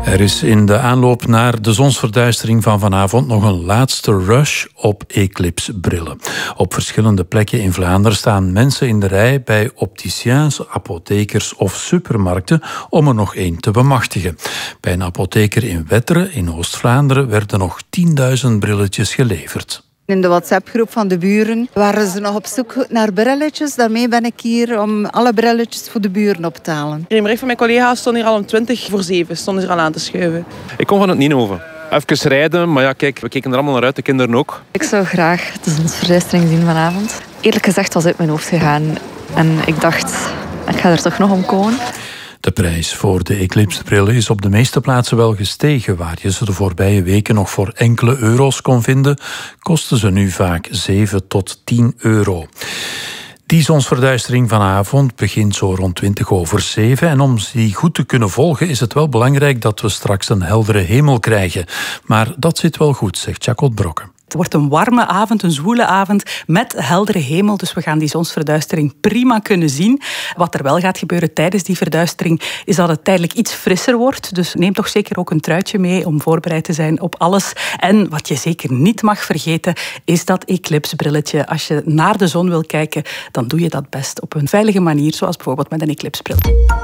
Er is in de aanloop naar de zonsverduistering van vanavond nog een laatste rush op eclipsebrillen. Op verschillende plekken in Vlaanderen staan mensen in de rij bij opticiens, apothekers of supermarkten om er nog één te bemachtigen. Bij een apotheker in Wetteren in Oost-Vlaanderen werden nog 10.000 brilletjes geleverd. In de WhatsApp-groep van de buren waren ze nog op zoek naar brilletjes. Daarmee ben ik hier om alle brilletjes voor de buren op te halen. Een bericht van mijn collega stond hier al om 7:20 stonden ze er al aan te schuiven. Ik kom van het Ninove. Even rijden, maar ja, kijk, we keken er allemaal naar uit, de kinderen ook. Ik zou graag de zonsverduistering zien vanavond. Eerlijk gezegd was uit mijn hoofd gegaan. En ik dacht, ik ga er toch nog om komen. De prijs voor de eclipsebrillen is op de meeste plaatsen wel gestegen. Waar je ze de voorbije weken nog voor enkele euro's kon vinden, kosten ze nu vaak 7 tot 10 euro. Die zonsverduistering vanavond begint zo rond 7:20. En om die goed te kunnen volgen is het wel belangrijk dat we straks een heldere hemel krijgen. Maar dat zit wel goed, zegt Jacot Brokken. Het wordt een warme avond, een zwoele avond met heldere hemel. Dus we gaan die zonsverduistering prima kunnen zien. Wat er wel gaat gebeuren tijdens die verduistering is dat het tijdelijk iets frisser wordt. Dus neem toch zeker ook een truitje mee om voorbereid te zijn op alles. En wat je zeker niet mag vergeten is dat eclipsbrilletje. Als je naar de zon wil kijken, dan doe je dat best op een veilige manier, zoals bijvoorbeeld met een eclipsbril.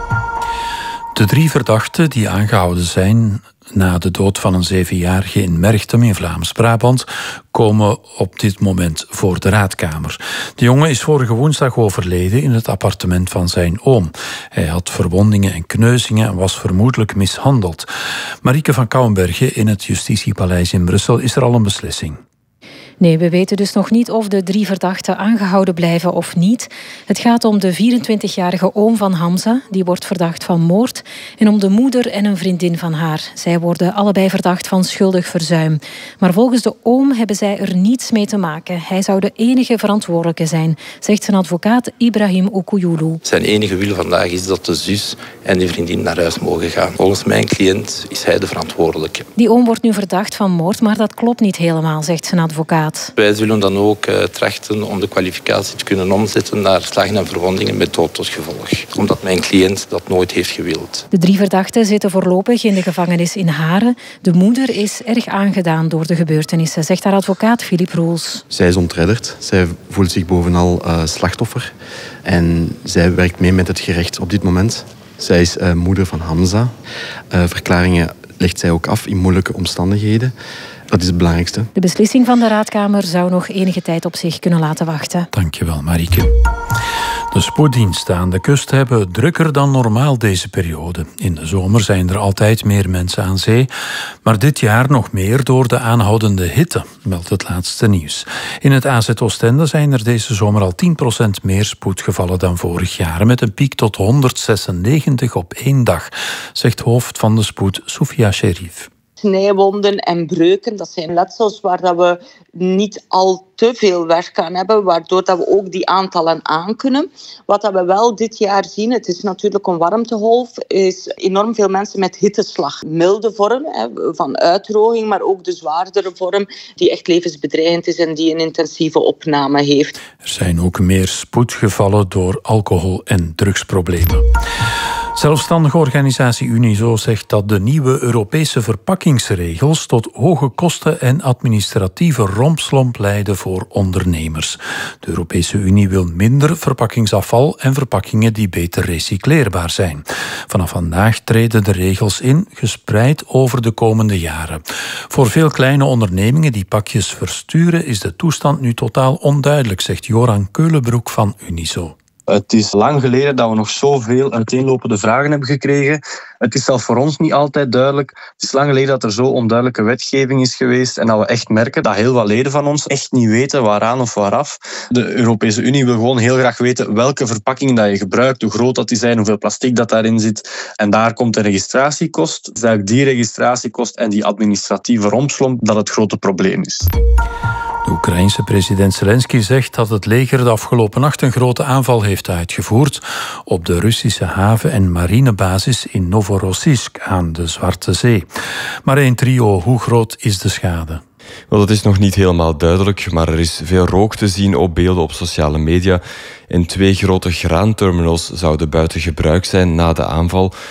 De 3 verdachten die aangehouden zijn na de dood van een 7-jarige in Merchtem in Vlaams-Brabant komen op dit moment voor de raadkamer. De jongen is vorige woensdag overleden in het appartement van zijn oom. Hij had verwondingen en kneuzingen en was vermoedelijk mishandeld. Marieke van Kouwenbergen in het Justitiepaleis in Brussel. Is er al een beslissing? Nee, we weten dus nog niet of de 3 verdachten aangehouden blijven of niet. Het gaat om de 24-jarige oom van Hamza, die wordt verdacht van moord, en om de moeder en een vriendin van haar. Zij worden allebei verdacht van schuldig verzuim. Maar volgens de oom hebben zij er niets mee te maken. Hij zou de enige verantwoordelijke zijn, zegt zijn advocaat Ibrahim Okuyulu. Zijn enige wil vandaag is dat de zus en die vriendin naar huis mogen gaan. Volgens mijn cliënt is hij de verantwoordelijke. Die oom wordt nu verdacht van moord, maar dat klopt niet helemaal, zegt zijn advocaat. Wij zullen dan ook trachten om de kwalificatie te kunnen omzetten naar slagen en verwondingen met dood tot gevolg. Omdat mijn cliënt dat nooit heeft gewild. De 3 verdachten zitten voorlopig in de gevangenis in Haren. De moeder is erg aangedaan door de gebeurtenissen, zegt haar advocaat Philip Roels. Zij is ontredderd. Zij voelt zich bovenal slachtoffer. En zij werkt mee met het gerecht op dit moment. Zij is moeder van Hamza. Verklaringen legt zij ook af in moeilijke omstandigheden. Dat is het belangrijkste. De beslissing van de raadkamer zou nog enige tijd op zich kunnen laten wachten. Dankjewel, Marieke. De spoeddiensten aan de kust hebben het drukker dan normaal deze periode. In de zomer zijn er altijd meer mensen aan zee, maar dit jaar nog meer door de aanhoudende hitte, meldt het laatste nieuws. In het AZ Oostende zijn er deze zomer al 10% meer spoedgevallen dan vorig jaar, met een piek tot 196 op 1 dag, zegt hoofd van de spoed Soufia Sherif. Snijwonden en breuken, dat zijn letsels waar dat we niet al te veel werk aan hebben, waardoor dat we ook die aantallen aankunnen. Wat dat we wel dit jaar zien, het is natuurlijk een warmtegolf, is enorm veel mensen met hitteslag. Milde vorm van uitdroging, maar ook de zwaardere vorm die echt levensbedreigend is en die een intensieve opname heeft. Er zijn ook meer spoedgevallen door alcohol- en drugsproblemen. Zelfstandige organisatie Unizo zegt dat de nieuwe Europese verpakkingsregels tot hoge kosten en administratieve rompslomp leiden voor ondernemers. De Europese Unie wil minder verpakkingsafval en verpakkingen die beter recycleerbaar zijn. Vanaf vandaag treden de regels in, gespreid over de komende jaren. Voor veel kleine ondernemingen die pakjes versturen is de toestand nu totaal onduidelijk, zegt Joran Keulenbroek van Unizo. Het is lang geleden dat we nog zoveel uiteenlopende vragen hebben gekregen. Het is zelfs voor ons niet altijd duidelijk. Het is lang geleden dat er zo onduidelijke wetgeving is geweest en dat we echt merken dat heel wat leden van ons echt niet weten waaraan of waaraf. De Europese Unie wil gewoon heel graag weten welke verpakkingen dat je gebruikt, hoe groot dat die zijn, hoeveel plastic dat daarin zit. En daar komt de registratiekost. Het is eigenlijk die registratiekost en die administratieve rompslomp dat het grote probleem is. De Oekraïense president Zelensky zegt dat het leger de afgelopen nacht een grote aanval heeft uitgevoerd op de Russische haven- en marinebasis in Novorossiysk aan de Zwarte Zee. Maar één trio, hoe groot is de schade? Wel, dat is nog niet helemaal duidelijk, maar er is veel rook te zien op beelden op sociale media. En 2 grote graanterminals zouden buiten gebruik zijn na de aanval.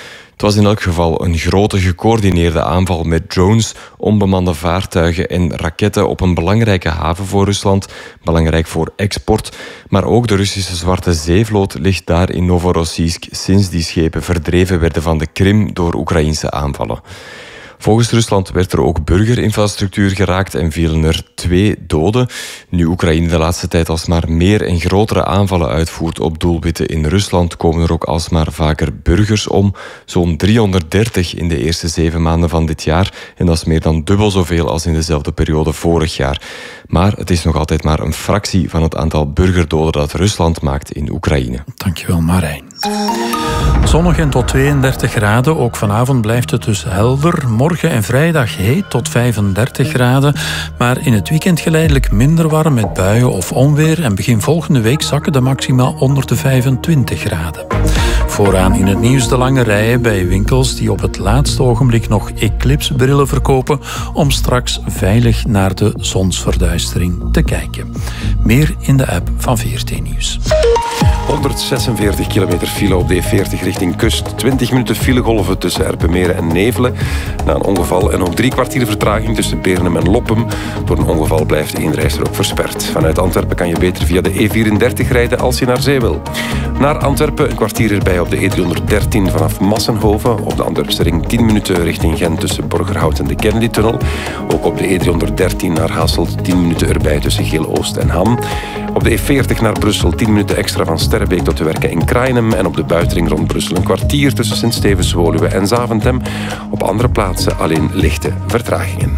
Het was in elk geval een grote gecoördineerde aanval met drones, onbemande vaartuigen en raketten op een belangrijke haven voor Rusland, belangrijk voor export. Maar ook de Russische Zwarte Zeevloot ligt daar in Novorossiysk sinds die schepen verdreven werden van de Krim door Oekraïnse aanvallen. Volgens Rusland werd er ook burgerinfrastructuur geraakt en vielen er 2 doden. Nu Oekraïne de laatste tijd alsmaar meer en grotere aanvallen uitvoert op doelwitten in Rusland, komen er ook alsmaar vaker burgers om. Zo'n 330 in de eerste 7 maanden van dit jaar. En dat is meer dan dubbel zoveel als in dezelfde periode vorig jaar. Maar het is nog altijd maar een fractie van het aantal burgerdoden dat Rusland maakt in Oekraïne. Dankjewel, Marijn. Zonnig en tot 32 graden. Ook vanavond blijft het dus helder. Morgen en vrijdag heet tot 35 graden. Maar in het weekend geleidelijk minder warm met buien of onweer. En begin volgende week zakken de maxima onder de 25 graden. Vooraan in het nieuws de lange rijen bij winkels die op het laatste ogenblik nog eclipsebrillen verkopen om straks veilig naar de zonsverduistering te kijken. Meer in de app van VRT Nieuws. 146 kilometer file op de E40 richting kust. 20 minuten filegolven tussen Erpenmeren en Nevelen. Na een ongeval en ook 3 kwartier vertraging tussen Beernem en Loppem. Door een ongeval blijft de eenrijstrook versperd. Vanuit Antwerpen kan je beter via de E34 rijden als je naar zee wil. Naar Antwerpen een kwartier erbij op de E313 vanaf Massenhoven. Op de Antwerpse ring 10 minuten richting Gent tussen Borgerhout en de Kennedy-tunnel. Ook op de E313 naar Hasselt 10 minuten erbij tussen Geel-Oost en Ham. Op de E40 naar Brussel 10 minuten extra van Sterrebeek tot de Werken in Kraaienhem. En op de buitenring rond Brussel een kwartier tussen Sint-Stevens, Woluwe en Zaventem. Op andere plaatsen alleen lichte vertragingen.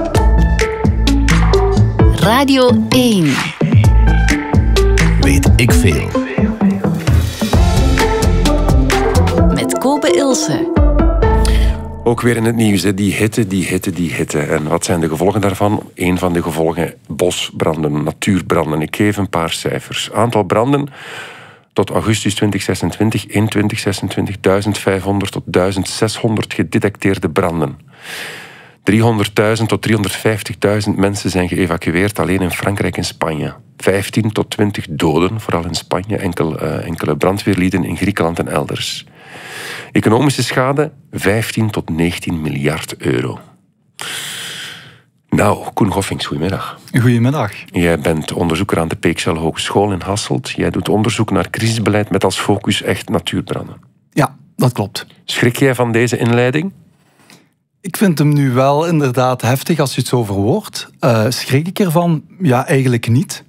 Radio 1. Weet ik veel. Met Kobe Ilse. Ook weer in het nieuws, die hitte. En wat zijn de gevolgen daarvan? Een van de gevolgen, bosbranden, natuurbranden. Ik geef een paar cijfers. Aantal branden tot augustus 2026, in 2026, 1500 tot 1600 gedetecteerde branden. 300.000 tot 350.000 mensen zijn geëvacueerd alleen in Frankrijk en Spanje. 15 tot 20 doden, vooral in Spanje, enkele brandweerlieden in Griekenland en elders. Economische schade 15 tot 19 miljard euro. Nou, Koen Goffings, goedemiddag. Goedemiddag. Jij bent onderzoeker aan de Peekschel Hogeschool in Hasselt. Jij doet onderzoek naar crisisbeleid met als focus echt natuurbranden. Ja, dat klopt. Schrik jij van deze inleiding? Ik vind hem nu wel inderdaad heftig als je het zo verwoordt. Schrik ik ervan? Ja, eigenlijk niet.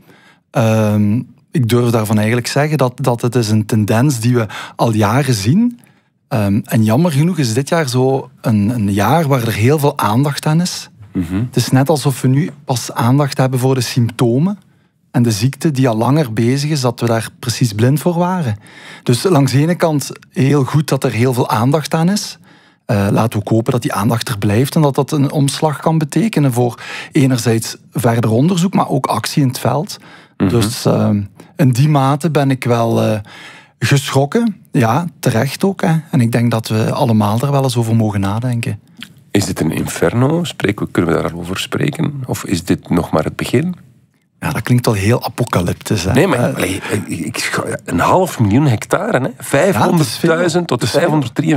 Ik durf daarvan eigenlijk zeggen dat het is een tendens die we al jaren zien. En jammer genoeg is dit jaar zo een jaar waar er heel veel aandacht aan is. Mm-hmm. Het is net alsof we nu pas aandacht hebben voor de symptomen en de ziekte die al langer bezig is, dat we daar precies blind voor waren. Dus langs de ene kant heel goed dat er heel veel aandacht aan is. Laten we ook hopen dat die aandacht er blijft en dat dat een omslag kan betekenen voor enerzijds verder onderzoek, maar ook actie in het veld. Mm-hmm. Dus in die mate ben ik wel geschrokken. Ja, terecht ook. Hè. En ik denk dat we allemaal er wel eens over mogen nadenken. Is dit een inferno? Kunnen we daarover spreken? Of is dit nog maar het begin? Ja, dat klinkt al heel apocalyptisch. Hè? Nee, maar 500.000 hectare. Hè? 500.000 tot 543.000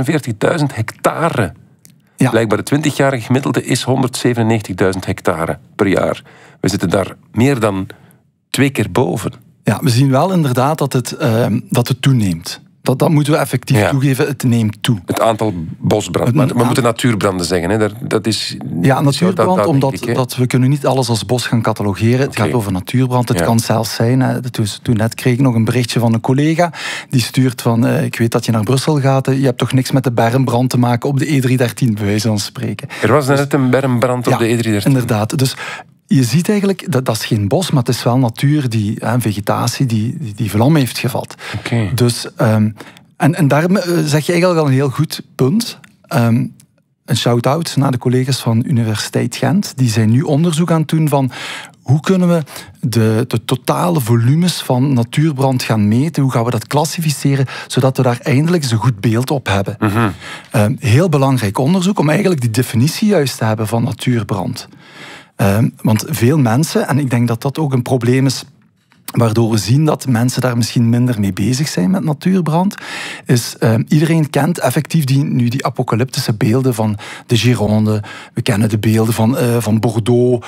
hectare. Ja. Blijkbaar de 20-jarige gemiddelde is 197.000 hectare per jaar. We zitten daar meer dan 2 keer boven. Ja, we zien wel inderdaad dat het toeneemt. Dat moeten we effectief toegeven, het neemt toe. Het aantal bosbranden, maar we moeten natuurbranden zeggen. Hè? Dat is, ja, natuurbrand, omdat we kunnen niet alles als bos gaan catalogeren. Het gaat over natuurbrand. Het kan zelfs zijn, toen net kreeg ik nog een berichtje van een collega, die stuurt van, ik weet dat je naar Brussel gaat, je hebt toch niks met de bermbrand te maken op de E313, bij wijze van spreken. Er was net een bermbrand op de E313. Inderdaad, dus je ziet eigenlijk, dat is geen bos, maar het is wel natuur, vegetatie die vlam heeft gevat. Okay. Dus, en daar zeg je eigenlijk al een heel goed punt. Een shout-out naar de collega's van Universiteit Gent. Die zijn nu onderzoek aan het doen van hoe kunnen we de totale volumes van natuurbrand gaan meten? Hoe gaan we dat klassificeren, zodat we daar eindelijk eens een goed beeld op hebben? Mm-hmm. Heel belangrijk onderzoek om eigenlijk die definitie juist te hebben van natuurbrand. Want veel mensen, en ik denk dat dat ook een probleem is waardoor we zien dat mensen daar misschien minder mee bezig zijn met natuurbrand, is iedereen kent effectief die apocalyptische beelden van de Gironde. We kennen de beelden van Bordeaux,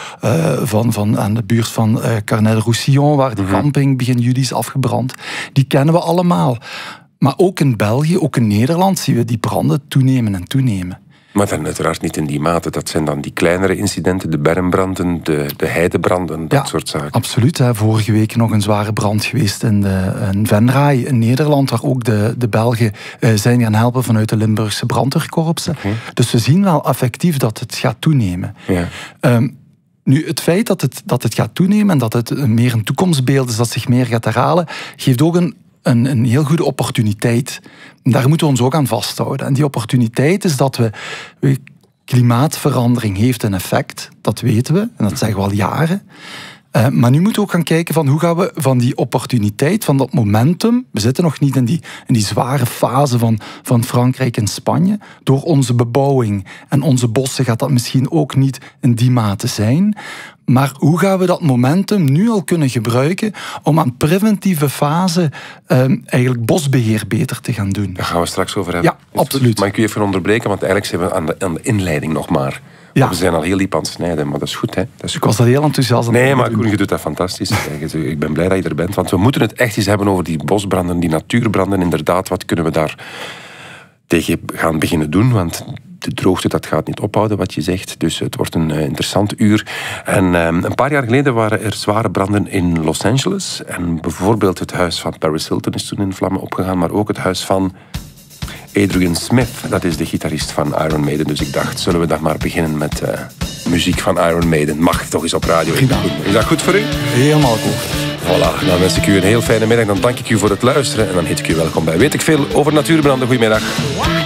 aan de buurt van Carnel-Roussillon, waar de camping begin juli is afgebrand. Die kennen we allemaal. Maar ook in België, ook in Nederland, zien we die branden toenemen en toenemen. Maar dan uiteraard niet in die mate. Dat zijn dan die kleinere incidenten, de bermbranden, de heidebranden, dat soort zaken. Absoluut. Vorige week nog een zware brand geweest in Venray in Nederland, waar ook de Belgen zijn gaan helpen vanuit de Limburgse brandweerkorpsen. Okay. Dus we zien wel effectief dat het gaat toenemen. Ja. Nu, het feit dat het gaat toenemen en dat het meer een toekomstbeeld is dat zich meer gaat herhalen, geeft ook een heel goede opportuniteit. Daar moeten we ons ook aan vasthouden. En die opportuniteit is dat klimaatverandering heeft een effect. Dat weten we, en dat zeggen we al jaren. Maar nu moeten we ook gaan kijken van hoe gaan we van die opportuniteit, van dat momentum, we zitten nog niet in die zware fase van Frankrijk en Spanje, door onze bebouwing en onze bossen gaat dat misschien ook niet in die mate zijn. Maar hoe gaan we dat momentum nu al kunnen gebruiken om aan preventieve fase eigenlijk bosbeheer beter te gaan doen? Daar gaan we straks over hebben. Ja, absoluut. Mag ik u even onderbreken, want eigenlijk zijn we aan de inleiding nog maar. Ja. We zijn al heel diep aan het snijden, maar dat is goed. Hè? Dat is goed. Ik was al heel enthousiast. Nee, maar Koen, je doet dat fantastisch. Ik ben blij dat je er bent, want we moeten het echt eens hebben over die bosbranden, die natuurbranden. Inderdaad, wat kunnen we daar tegen gaan beginnen doen? Want de droogte, dat gaat niet ophouden, wat je zegt. Dus het wordt een interessant uur. En een paar jaar geleden waren er zware branden in Los Angeles. En bijvoorbeeld het huis van Paris Hilton is toen in vlammen opgegaan, maar ook het huis van Adrian Smith, dat is de gitarist van Iron Maiden. Dus ik dacht, zullen we dan maar beginnen met muziek van Iron Maiden. Mag toch eens op radio. Is dat goed voor u? Helemaal goed. Voilà, dan wens ik u een heel fijne middag. Dan dank ik u voor het luisteren en dan heet ik u welkom bij Weet ik Veel over natuurbranden. Goedemiddag.